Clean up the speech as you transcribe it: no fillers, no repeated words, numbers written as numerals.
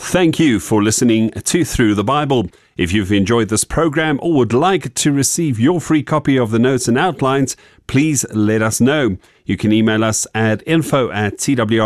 Thank you for listening to Through the Bible. If you've enjoyed this program or would like to receive your free copy of the notes and outlines, please let us know. You can email us at info@twr.co.za